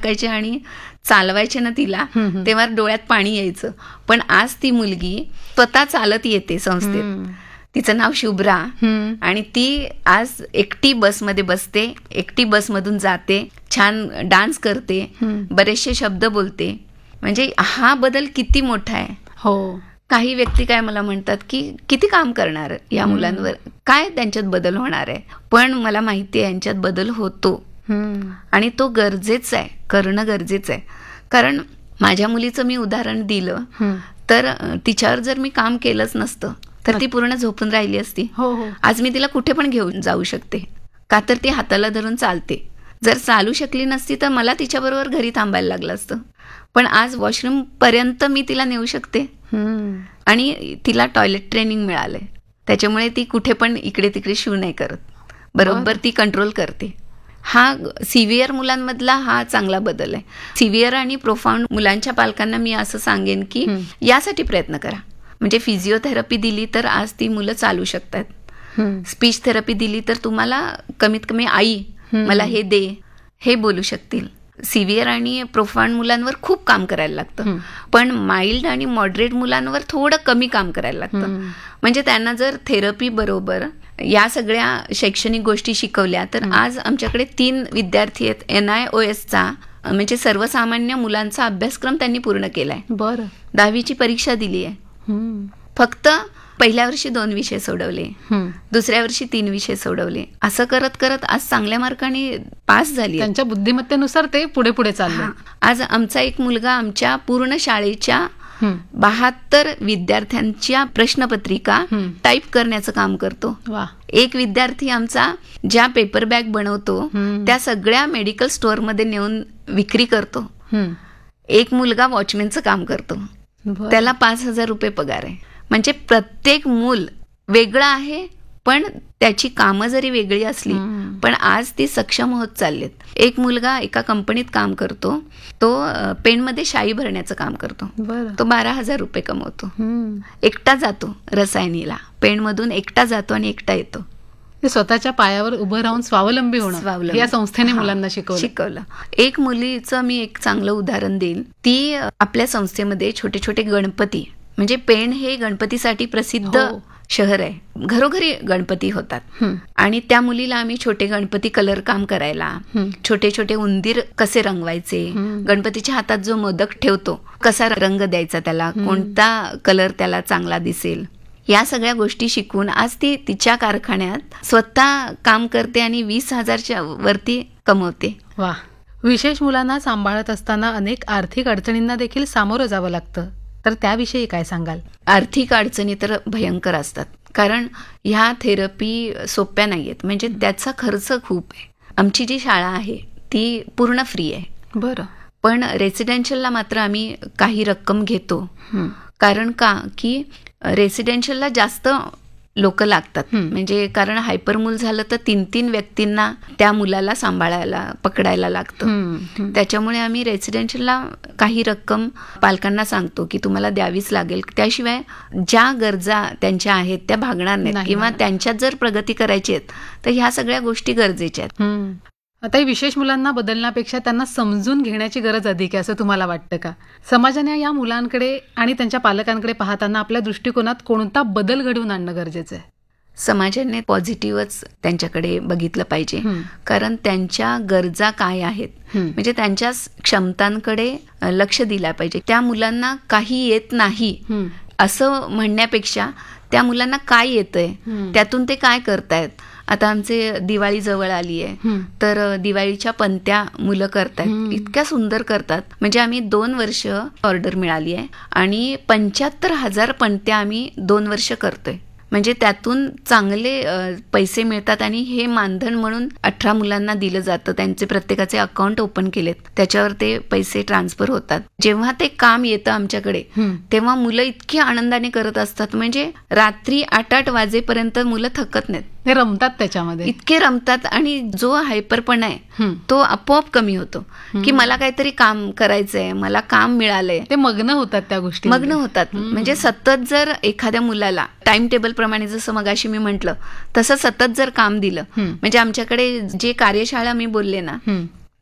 टाकायचे आणि चालवायचे ना तिला, तेव्हा डोळ्यात पाणी यायचं. पण आज ती मुलगी स्वतः चालत येते संस्थेत. तिचं नाव शुभ्रा आणि ती आज एकटी बसमध्ये बसते, एकटी बसमधून जाते, छान डान्स करते, बरेचसे शब्द बोलते. म्हणजे हा बदल किती मोठा आहे. हो. काही व्यक्ती काय मला म्हणतात की किती काम करणार या मुलांवर, काय त्यांच्यात बदल होणार आहे. पण मला माहिती आहे यांच्यात बदल होतो आणि तो गरजेचा आहे, करणं गरजेचं आहे. कारण माझ्या मुलीचं मी उदाहरण दिलं तर तिच्यावर जर मी काम केलंच नसतं तर ती पूर्ण झोपून राहिली असती. आज मी तिला कुठे पण घेऊन जाऊ शकते, का तर ती हाताला धरून चालते. जर चालू शकली नसती तर मला तिच्याबरोबर घरी थांबायला लागलं असतं. पण आज वॉशरूम पर्यंत मी तिला नेऊ शकते आणि तिला टॉयलेट ट्रेनिंग मिळालंय. त्याच्यामुळे ती कुठे पण इकडे तिकडे शू नाही करत, बरोबर ती कंट्रोल करते. हा सिव्हिअर मुलांमधला हा चांगला बदल आहे. सिव्हिअर आणि प्रोफाउंड मुलांच्या पालकांना मी असं सांगेन की यासाठी प्रयत्न करा. म्हणजे फिजिओथेरपी दिली तर आज ती मुलं चालू शकतात. स्पीच थेरपी दिली तर तुम्हाला कमीत कमी आई मला हे दे हे बोलू शकतील. सिव्हिअर आणि प्रोफाउंड मुलांवर खूप काम करायला लागतं, पण माइल्ड आणि मॉडरेट मुलांवर थोडं कमी काम करायला लागतं. म्हणजे त्यांना जर थेरपी बरोबर या सगळ्या शैक्षणिक गोष्टी शिकवल्या तर आज आमच्याकडे 3 विद्यार्थी आहेत NIOSचा, म्हणजे सर्वसामान्य मुलांचा अभ्यासक्रम त्यांनी पूर्ण केलाय. बरं. 10वीची परीक्षा दिली आहे. फक्त पहिल्या वर्षी 2 विषय सोडवले, दुसऱ्या वर्षी 3 विषय सोडवले. असं करत करत आज चांगल्या मार्काने पास झाली. त्यांच्या बुद्धिमत्तेनुसार ते पुढे पुढे चालले. आज आमचा एक मुलगा आमच्या पूर्ण शाळेच्या 72 विद्यार्थ्यांच्या प्रश्नपत्रिका टाईप करण्याचं काम करतो. एक विद्यार्थी आमचा ज्या पेपर बॅग बनवतो त्या सगळ्या मेडिकल स्टोअरमध्ये नेऊन विक्री करतो. एक मुलगा वॉचमॅनचं काम करतो, त्याला 5,000 रुपये पगार आहे. म्हणजे प्रत्येक मूल वेगळं आहे, पण त्याची कामं जरी वेगळी असली पण आज ती सक्षम होत चाललेत. एक मुलगा एका कंपनीत काम करतो, तो पेनमध्ये शाई भरण्याचं काम करतो. तो 12,000 रुपये कमवतो. एकटा जातो रसायनीला, पेनमधून एकटा जातो आणि एकटा येतो. स्वतःच्या पायावर उभं राहून स्वावलंबी होणं या संस्थेने मुलांना शिकवलं. एक मुलीचं मी एक चांगलं उदाहरण देईन. ती आपल्या संस्थेमध्ये छोटे छोटे गणपती, म्हणजे पेण हे गणपतीसाठी प्रसिद्ध शहर आहे, घरोघरी गणपती होतात. आणि त्या मुलीला आम्ही छोटे गणपती कलर काम करायला, छोटे छोटे उंदीर कसे रंगवायचे, गणपतीच्या हातात जो मोदक ठेवतो कसा रंग द्यायचा, त्याला कोणता कलर त्याला चांगला दिसेल, या सगळ्या गोष्टी शिकून आज ती तिच्या कारखान्यात स्वतः काम करते आणि 20,000च्या वरती कमवते. वा. विशेष मुलांना सांभाळत असताना अनेक आर्थिक अडचणींना देखील सामोरं जावं लागतं, तर त्याविषयी काय सांगाल? आर्थिक अडचणी तर भयंकर असतात, कारण ह्या थेरपी सोप्या नाहीयेत. म्हणजे त्याचा खर्च खूप आहे. आमची जी शाळा आहे ती पूर्ण फ्री आहे. बरं. पण रेसिडेन्शियलला मात्र आम्ही काही रक्कम घेतो. कारण का की रेसिडेन्शियलला जास्त लोक लागतात. म्हणजे कारण हायपर मूल झालं तर 3-3 व्यक्तींना त्या मुलाला सांभाळायला पकडायला लागतं. त्याच्यामुळे आम्ही रेसिडेन्शियलला काही रक्कम पालकांना सांगतो की तुम्हाला द्यावीच लागेल, त्याशिवाय ज्या गरजा त्यांच्या आहेत त्या भागणार नाहीत, किंवा त्यांच्यात जर प्रगती करायची आहेत तर ह्या सगळ्या गोष्टी गरजेच्या आहेत. आता विशेष मुलांना बदलण्यापेक्षा त्यांना समजून घेण्याची गरज अधिक आहे असं तुम्हाला वाटतं का? समाजाने या मुलांकडे आणि त्यांच्या पालकांकडे पाहताना आपल्या दृष्टिकोनात कोणता बदल घडवून आणणं गरजेचं आहे? समाजाने पॉझिटिव्हच त्यांच्याकडे बघितलं पाहिजे, कारण त्यांच्या गरजा काय आहेत, म्हणजे त्यांच्या क्षमतांकडे लक्ष दिलं पाहिजे. त्या मुलांना काही येत नाही असं म्हणण्यापेक्षा त्या मुलांना काय येतंय, त्यातून ते काय करतायत. आता आमचे दिवाळी जवळ आली आहे, तर दिवाळीच्या पंत्या मुलं करतायत, इतक्या सुंदर करतात. म्हणजे आम्ही 2 वर्ष ऑर्डर मिळाली आहे आणि 75,000 पंत्या आम्ही 2 वर्ष करतोय. म्हणजे त्यातून चांगले पैसे मिळतात आणि हे मानधन म्हणून 18 मुलांना दिलं जातं. त्यांचे प्रत्येकाचे अकाउंट ओपन केलेत, त्याच्यावर ते पैसे ट्रान्सफर होतात. जेव्हा ते काम येतं आमच्याकडे तेव्हा मुलं इतकी आनंदाने करत असतात. म्हणजे रात्री 8-8 वाजेपर्यंत मुलं थकत नाहीत, ते रमतात त्याच्यामध्ये, इतके रमतात. आणि जो हायपरपणा आहे तो आपोआप कमी होतो की मला काहीतरी काम करायचंय, मला काम मिळालंय, ते मग्न होतात, त्या गोष्टी मग्न होतात. म्हणजे सतत जर एखाद्या मुलाला टाइम टेबल प्रमाणे, जसं मगाशी मी म्हटलं तसं सतत जर काम दिलं, म्हणजे आमच्याकडे जे कार्यशाळा मी बोलले ना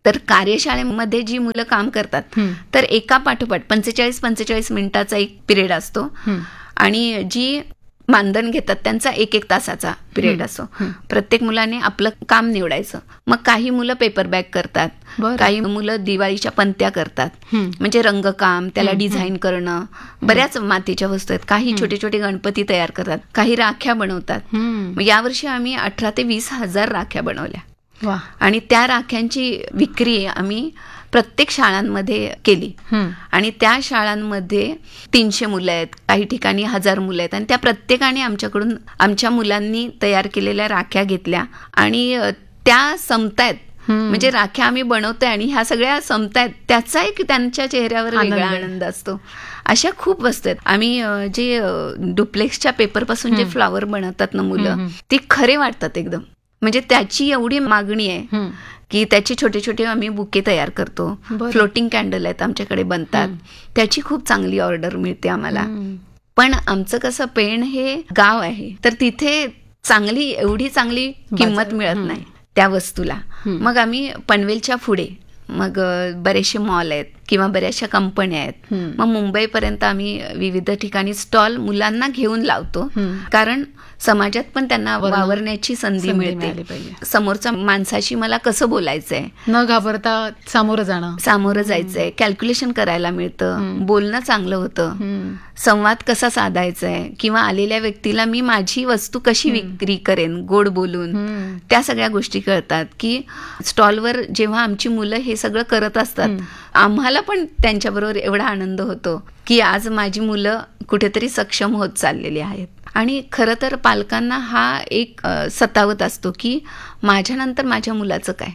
तर कार्यशाळेमध्ये जी मुलं काम करतात तर एका पाठोपाठ 45 मिनिटाचा एक पिरियड असतो आणि जी मानधन घेतात त्यांचा 1-1 तासाचा पिरियड असतो. प्रत्येक मुलाने आपलं काम निवडायचं. मग काही मुलं पेपर बॅग करतात, काही मुलं दिवाळीच्या पंत्या करतात, म्हणजे रंगकाम, त्याला डिझाईन करणं, बऱ्याच मातीच्या वस्तू आहेत. काही छोटे छोटे गणपती तयार करतात, काही राख्या बनवतात. यावर्षी आम्ही 18,000 ते 20,000 राख्या बनवल्या आणि त्या राख्यांची विक्री आम्ही प्रत्येक शाळांमध्ये केली आणि त्या शाळांमध्ये 300 मुलं आहेत, काही ठिकाणी 1000 मुलं आहेत आणि त्या प्रत्येकाने आमच्याकडून आमच्या मुलांनी तयार केलेल्या राख्या घेतल्या आणि त्या संपतायत. म्हणजे राख्या आम्ही बनवतोय आणि ह्या सगळ्या संपतायत, त्याचा एक त्यांच्या चेहऱ्यावर वेगळा आनंद असतो. अशा खूप वस्तू आहेत. आम्ही जे डुप्लेक्सच्या पेपरपासून जे फ्लॉवर बनवतात ना मुलं, ते खरे वाटतात एकदम. म्हणजे त्याची एवढी मागणी आहे की त्याचे छोटे छोटे आम्ही बुके तयार करतो. फ्लोटिंग कॅन्डल आहेत आमच्याकडे बनतात, त्याची खूप चांगली ऑर्डर मिळते आम्हाला. पण आमचं कसं पेण हे गाव आहे तर तिथे एवढी चांगली किंमत मिळत नाही त्या वस्तूला. मग आम्ही पनवेलच्या पुढे मग बरेचसे मॉल आहेत किंवा बऱ्याचशा कंपन्या आहेत. मग मुंबईपर्यंत आम्ही विविध ठिकाणी स्टॉल मुलांना घेऊन लावतो, कारण समाजात पण त्यांना वावरण्याची संधी मिळते. समोरच्या माणसाशी मला कसं बोलायचंय, न घाबरता सामोरं जायचंय, कॅल्क्युलेशन करायला मिळतं, बोलणं चांगलं होतं, संवाद कसा साधायचा आहे किंवा आलेल्या व्यक्तीला मी माझी वस्तू कशी विक्री करेन गोड बोलून, त्या सगळ्या गोष्टी कळतात. की स्टॉलवर जेव्हा आमची मुलं हे सगळं करत असतात आम्हाला पण त्यांच्याबरोबर एवढा आनंद होतो की आज माझी मुलं कुठेतरी सक्षम होत चाललेली आहेत. आणि खरं तर पालकांना हा एक सतावत असतो की माझ्यानंतर माझ्या मुलाचं काय.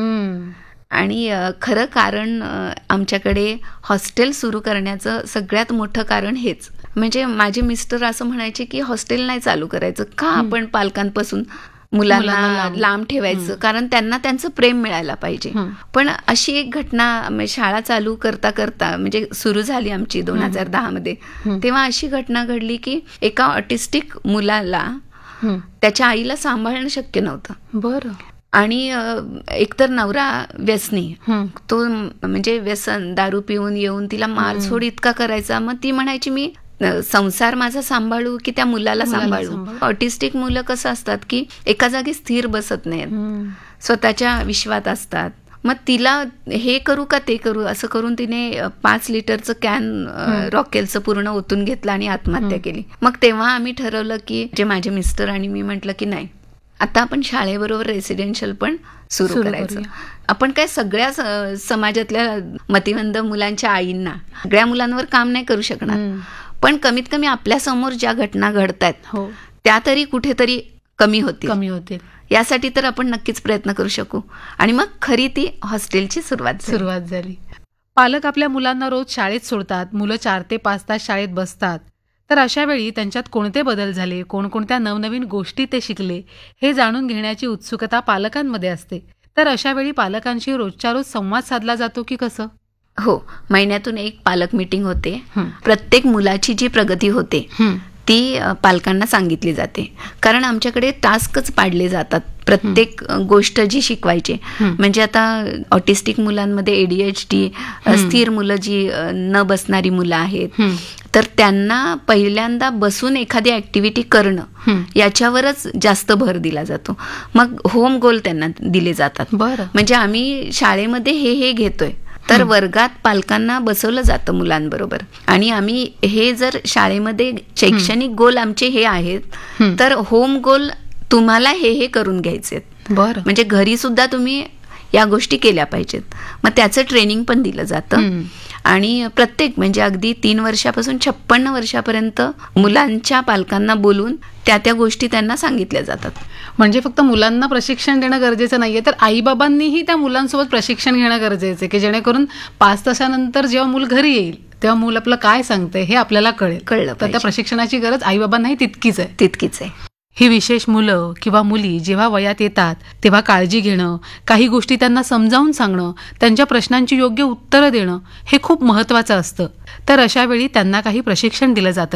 आणि खरं कारण आमच्याकडे हॉस्टेल सुरू करण्याचं सगळ्यात मोठं कारण हेच. म्हणजे माझे मिस्टर असं म्हणायचे की हॉस्टेल नाही चालू करायचं का, आपण पालकांपासून मुलांना लांब ठेवायचं, कारण त्यांना त्यांचं प्रेम मिळायला पाहिजे. पण अशी एक घटना शाळा चालू करता करता म्हणजे सुरू झाली आमची 2010 मध्ये, तेव्हा अशी घटना घडली की एका ऑटिस्टिक मुलाला त्याच्या आईला सांभाळणं शक्य नव्हतं. बरं. आणि एकतर नवरा व्यसनी, तो म्हणजे व्यसन दारू पिऊन येऊन तिला मारझोड इतका करायचा. मग ती म्हणायची मी संसार माझा सांभाळू की त्या मुलाला सांभाळू. ऑटिस्टिक मुलं कसं असतात की एका जागी स्थिर बसत नाहीत, स्वतःच्या विश्वात असतात. मग तिला हे करू का ते करू असं करून तिने 5 लिटरचं कॅन रॉकेलचं पूर्ण ओतून घेतलं आणि आत्महत्या केली. मग तेव्हा आम्ही ठरवलं की जे माझे मिस्टर आणि मी म्हटलं की नाही, आता आपण शाळेबरोबर रेसिडेन्शियल पण सुरू करायचं. आपण काय सगळ्या समाजातल्या मतिमंद मुलांच्या आईंना सगळ्या मुलांवर काम नाही करू शकणार, पण कमीत कमी आपल्या समोर ज्या घटना घडतायत त्या तरी कुठेतरी कमी होतील. यासाठी तर आपण नक्कीच प्रयत्न करू शकू. आणि मग खरी ती हॉस्टेलची सुरुवात झाली. पालक आपल्या मुलांना रोज शाळेत सोडतात, मुलं 4 ते 5 तास शाळेत बसतात. तर अशा वेळी त्यांच्यात कोणते बदल झाले, कोणकोणत्या नवनवीन गोष्टी ते शिकले, हे जाणून घेण्याची उत्सुकता पालकांमध्ये असते. तर अशा वेळी पालकांशी रोजच्या रोज संवाद साधला जातो की कसं? हो, महिन्यातून एक पालक मीटिंग होते. प्रत्येक मुलाची जी प्रगती होते ती पालकांना सांगितली जाते, कारण आमच्याकडे टास्कच पाडले जातात प्रत्येक गोष्ट जी शिकवायची. म्हणजे आता ऑटिस्टिक मुलांमध्ये ADHD, स्थिर मुलं जी न बसणारी मुलं आहेत, तर त्यांना पहिल्यांदा बसून एखादी ऍक्टिव्हिटी करणं याच्यावरच जास्त भर दिला जातो. मग होम गोल त्यांना दिले जातात. म्हणजे आम्ही शाळेमध्ये हे घेतोय तर वर्गात पालकांना बसवलं जातं मुलांबरोबर. आणि आम्ही हे जर शाळेमध्ये शैक्षणिक गोल आमचे हे आहेत तर होम गोल तुम्हाला हे करून घ्यायचे. म्हणजे घरी सुद्धा तुम्ही या गोष्टी केल्या पाहिजेत. मग त्याचं ट्रेनिंग पण दिलं जातं. आणि प्रत्येक म्हणजे अगदी 3 वर्षापासून 56 वर्षापर्यंत मुलांच्या पालकांना बोलून त्या गोष्टी त्यांना सांगितल्या जातात. म्हणजे फक्त मुलांना प्रशिक्षण देणं गरजेचं नाहीये, तर आईबाबांनीही त्या मुलांसोबत प्रशिक्षण घेणं गरजेचं आहे, की जेणेकरून 5 तासानंतर जेव्हा मूल घरी येईल तेव्हा मूल आपलं काय सांगतंय हे आपल्याला कळलं. तर त्या प्रशिक्षणाची गरज आईबाबांनाही तितकीच आहे. ही विशेष मुलं किंवा मुली जेव्हा वयात येतात तेव्हा काळजी घेणं, काही गोष्टी त्यांना समजावून सांगणं, त्यांच्या प्रश्नांची योग्य उत्तरं देणं हे खूप महत्त्वाचं असतं. तर अशा वेळी त्यांना काही प्रशिक्षण दिलं जातं का?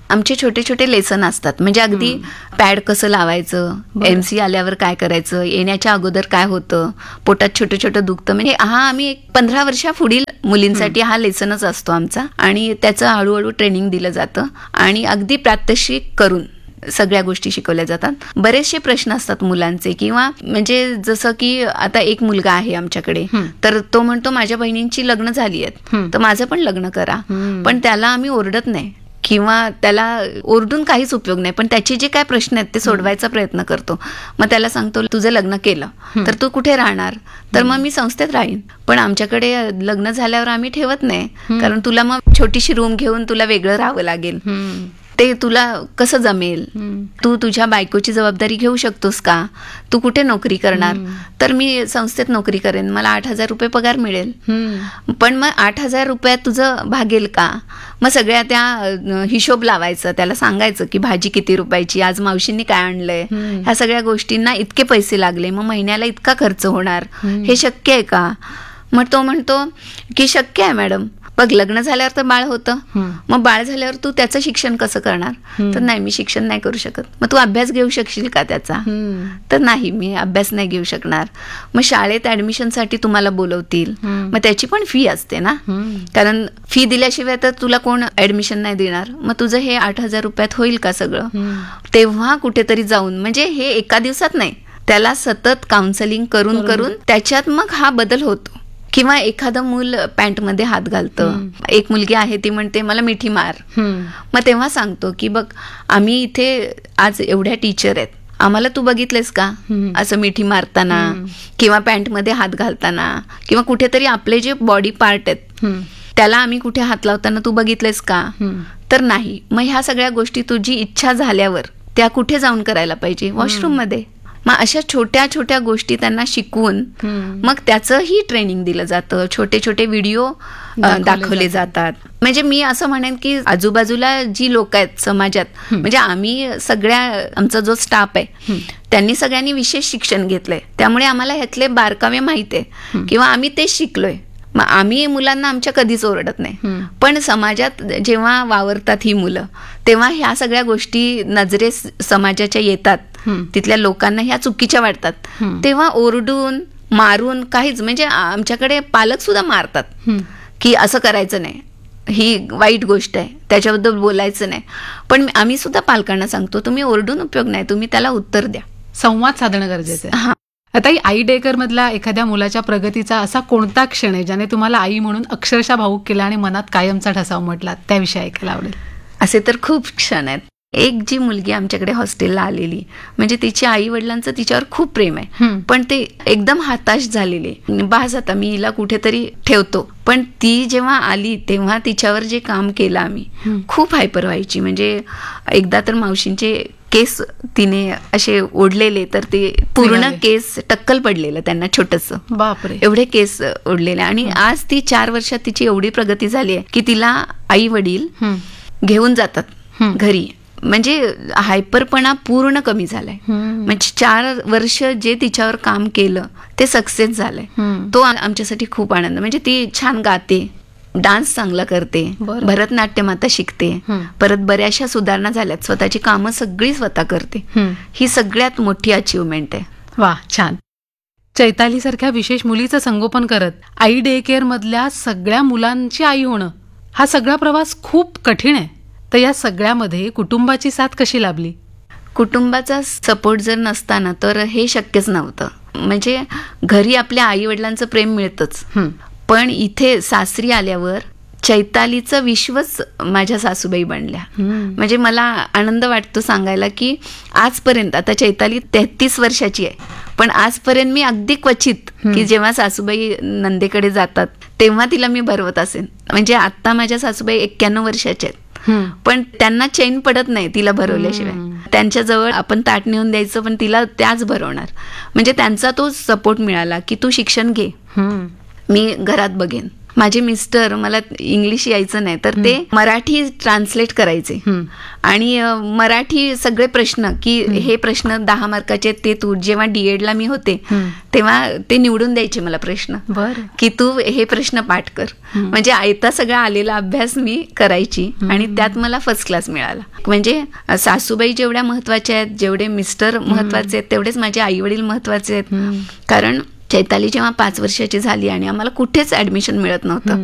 आमचे छोटे छोटे लेसन असतात. म्हणजे अगदी पॅड कसं लावायचं, MC आल्यावर काय करायचं, येण्याच्या अगोदर काय होतं, पोटात छोटं छोटं दुखतं. म्हणजे आम्ही 15 वर्षापुढील मुलींसाठी हा लेसनच असतो आमचा. आणि त्याचं हळूहळू ट्रेनिंग दिलं जातं आणि अगदी प्रात्यक्षिक करून सगळ्या गोष्टी शिकवल्या जातात. बरेचसे प्रश्न असतात मुलांचे, किंवा म्हणजे जसं की आता एक मुलगा आहे आमच्याकडे, तर तो म्हणतो माझ्या बहिणींची लग्न झाली आहेत, तर माझं पण लग्न करा. पण त्याला आम्ही ओरडत नाही किंवा त्याला ओरडून काहीच उपयोग नाही, पण त्याचे जे काय प्रश्न आहेत ते सोडवायचा प्रयत्न करतो. मग त्याला सांगतो तुझं लग्न केलं तर तू कुठे राहणार, तर मग मी संस्थेत राहीन, पण आमच्याकडे लग्न झाल्यावर आम्ही ठेवत नाही, कारण तुला मग छोटीशी रूम घेऊन तुला वेगळं राहावं लागेल, ते तुला कसं जमेल, तू तुझ्या बायकोची जबाबदारी घेऊ शकतोस का, तू कुठे नोकरी करणार, तर मी संस्थेत नोकरी करेन, मला 8,000 रुपये पगार मिळेल, पण मग 8,000 रुपयात तुझं भागेल का. मग सगळ्या त्या हिशोब लावायचं, त्याला सांगायचं की भाजी किती रुपयाची, आज मावशींनी काय आणलंय, ह्या सगळ्या गोष्टींना इतके पैसे लागले, मग महिन्याला इतका खर्च होणार, हे शक्य आहे का. मग तो म्हणतो की शक्य आहे मॅडम, बघ लग्न झाल्यावर तर बाळ होतं, मग बाळ झाल्यावर तू त्याचं शिक्षण कसं करणार, तर नाही मी शिक्षण नाही करू शकत. मग तू अभ्यास घेऊ शकशील का त्याचा, तर नाही मी अभ्यास नाही घेऊ शकणार. मग शाळेत ऍडमिशनसाठी तुम्हाला बोलवतील, मग त्याची पण फी असते ना, कारण फी दिल्याशिवाय तर तुला कोण ऍडमिशन नाही देणार. मग तुझं हे 8,000 रुपयात होईल का सगळं. तेव्हा कुठेतरी जाऊन, म्हणजे हे एका दिवसात नाही, त्याला सतत काउन्सिलिंग करून करून त्याच्यात मग हा बदल होतो. किंवा एखादं मूल पॅन्टमध्ये हात घालतं, एक मुलगी आहे ती म्हणते मला मिठी मार, मग तेव्हा सांगतो की बघ आम्ही इथे आज एवढ्या टीचर आहेत, आम्हाला तू बघितलेस का असं मिठी मारताना किंवा पॅन्टमध्ये हात घालताना, किंवा कुठेतरी आपले जे बॉडी पार्ट आहेत त्याला आम्ही कुठे हात लावताना तू बघितलेस का, तर नाही. मग ह्या सगळ्या गोष्टी तुझी इच्छा झाल्यावर त्या कुठे जाऊन करायला पाहिजे, वॉशरूम मध्ये. मग अशा छोट्या छोट्या गोष्टी त्यांना शिकवून मग त्याचंही ट्रेनिंग दिलं जातं, छोटे छोटे व्हिडिओ दाखवले जातात. म्हणजे मी असं म्हणेन की आजूबाजूला जी लोक आहेत समाजात, म्हणजे आम्ही सगळ्या आमचा जो स्टाफ आहे त्यांनी सगळ्यांनी विशेष शिक्षण घेतलंय, त्यामुळे आम्हाला ह्यातले बारकावे माहित आहे किंवा आम्ही तेच शिकलोय. मग आम्ही मुलांना आमच्या कधीच ओरडत नाही, पण समाजात जेव्हा वावरतात ही मुलं तेव्हा ह्या सगळ्या गोष्टी नजरेस समाजाच्या येतात, तिथल्या लोकांना ह्या चुकीच्या वाटतात, तेव्हा ओरडून मारून काहीच, म्हणजे आमच्याकडे पालक सुद्धा मारतात की असं करायचं नाही, ही वाईट गोष्ट आहे, त्याच्याबद्दल बोलायचं नाही. पण आम्ही सुद्धा पालकांना सांगतो तुम्ही ओरडून उपयोग नाही, तुम्ही त्याला उत्तर द्या, संवाद साधणं गरजेचं आहे. आता आई डे केअर मधला एखाद्या मुलाच्या प्रगतीचा असा कोणता क्षण आहे ज्याने तुम्हाला आई म्हणून अक्षरशः भावूक केला आणि मनात कायमचा ठसा उमटला, त्याविषयी ऐकायला आवडेल. असे तर खूप क्षण आहेत. एक जी मुलगी आमच्याकडे हॉस्टेलला आलेली, म्हणजे तिच्या आई वडिलांचं तिच्यावर खूप प्रेम आहे, पण ते एकदम हताश झालेले, बास आता मी हिला कुठेतरी ठेवतो. पण ती जेव्हा आली तेव्हा तिच्यावर जे काम केलं आम्ही, खूप हायपर व्हायची. म्हणजे एकदा तर मावशींचे केस तिने असे ओढलेले, तर ते पूर्ण केस टक्कल पडलेलं त्यांना छोटंसं, बापरे एवढे केस ओढलेले. आणि आज ती 4 वर्षात तिची एवढी प्रगती झाली आहे की तिला आई वडील घेऊन जातात घरी. म्हणजे हायपरपणा पूर्ण कमी झालाय. म्हणजे 4 वर्ष जे तिच्यावर काम केलं ते सक्सेस झालंय. तो आमच्यासाठी खूप आनंद. म्हणजे ती छान गाते, डान्स चांगला करते, भरतनाट्यम आता शिकते, परत बऱ्याचशा सुधारणा झाल्यात, स्वतःची कामं सगळी स्वतः करते. ही सगळ्यात मोठी अचीवमेंट आहे. वा, छान. चैताली सारख्या विशेष मुलीचं संगोपन करत आई डे केअर मधल्या सगळ्या मुलांची आई होणं हा सगळा प्रवास खूप कठीण आहे. तर या सगळ्यामध्ये कुटुंबाची साथ कशी लाभली? कुटुंबाचा सपोर्ट जर नसताना तर हे शक्यच नव्हतं. म्हणजे घरी आपल्या आई वडिलांचं प्रेम मिळतंच, पण इथे सासरी आल्यावर चैतालीचं विश्वच माझ्या सासूबाई बनल्या. म्हणजे मला आनंद वाटतो सांगायला की आजपर्यंत, आता चैताली 33 वर्षाची आहे, पण आजपर्यंत मी अगदी क्वचित की जेव्हा सासूबाई नंदेकडे जातात तेव्हा तिला मी भरवत असेन. म्हणजे आता माझ्या सासूबाई 91 वर्षाच्या आहेत, पण त्यांना चैन पडत नाही तिला भरवल्याशिवाय. त्यांच्या जवळ आपण ताट नेऊन द्यायचं, पण तिला त्याच भरवणार. म्हणजे त्यांचा तो सपोर्ट मिळाला की तू शिक्षण घे, मी घरात बघेन. माझे मिस्टर, मला इंग्लिश यायचं नाही तर ते मराठी ट्रान्सलेट करायचे आणि मराठी सगळे प्रश्न की हे प्रश्न 10 मार्काचे ते तू जेव्हा डीएडला मी होते तेव्हा ते निवडून द्यायचे मला प्रश्न की तू हे प्रश्न पाठ कर. म्हणजे आयता सगळा आलेला अभ्यास मी करायची आणि त्यात मला फर्स्ट क्लास मिळाला. म्हणजे सासूबाई जेवढ्या महत्वाच्या आहेत, जेवढे मिस्टर महत्वाचे आहेत, तेवढेच माझे आई वडील महत्वाचे आहेत. कारण चैताली जेव्हा 5 वर्षाची झाली आणि आम्हाला कुठेच ऍडमिशन मिळत नव्हतं